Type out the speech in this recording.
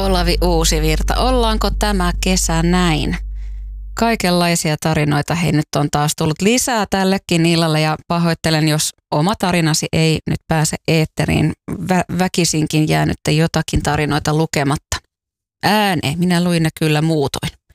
Olavi Uusivirta, ollaanko tämä kesä näin? Kaikenlaisia tarinoita, hei nyt on taas tullut lisää tällekin illalle ja pahoittelen, jos oma tarinasi ei nyt pääse eetteriin. Väkisinkin jäänyt jotakin tarinoita lukematta. Ääneen, minä luin ne kyllä muutoin.